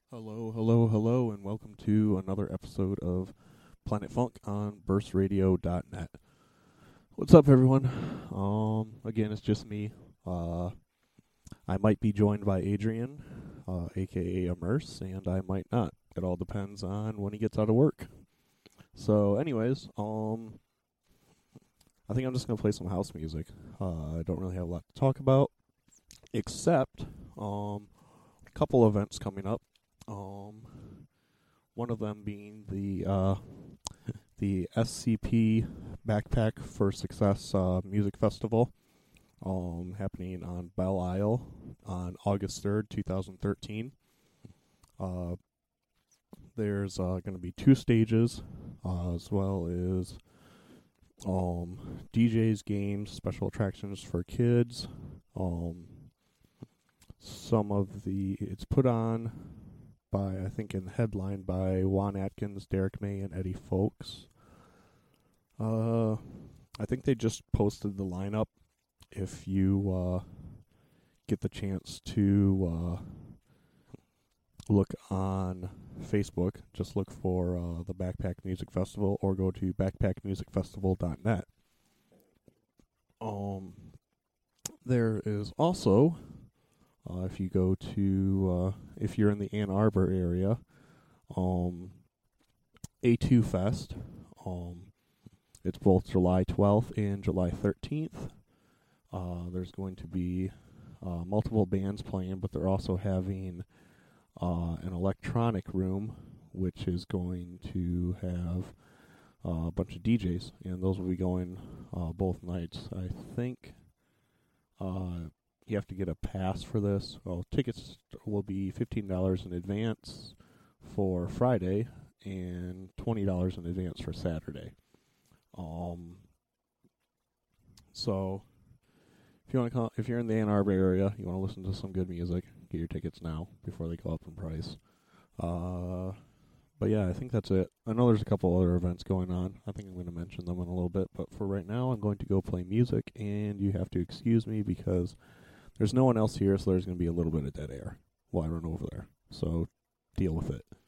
Hello, hello, hello, and welcome to another episode of Planet Funk on burstradio.net. What's up, everyone? Again, it's just me. I might be joined by Adrian, aka Immerse, and I might not. It all depends on when he gets out of work. So, anyways, I think I'm just gonna play some house music. I don't really have a lot to talk about, except a couple events coming up. Um, One of them being the SCP Backpack for Success Music Festival, happening on Belle Isle on August 3rd, 2013. Uh, there's going to be two stages, as well as DJs, games, special attractions for kids. It's put on by, I think, in headline by Juan Atkins, Derek May, and Eddie Fowlkes. I think they just posted the lineup. If you get the chance to look on Facebook, just look for the Backpack Music Festival or go to backpackmusicfestival.net. There is also, if you go to, if you're in the Ann Arbor area, A2 Fest. It's both July 12th and July 13th. There's going to be multiple bands playing, but they're also having an electronic room, which is going to have a bunch of DJs, and those will be going both nights. I think you have to get a pass for this. Well, tickets will be $15 in advance for Friday and $20 in advance for Saturday. So if you're in the Ann Arbor area, you want to listen to some good music, get your tickets now before they go up in price. But yeah, I think that's it. I know there's a couple other events going on. I think I'm going to mention them in a little bit, but for right now, I'm going to go play music, and you have to excuse me because there's no one else here, so there's going to be a little bit of dead air while I run over there. So deal with it.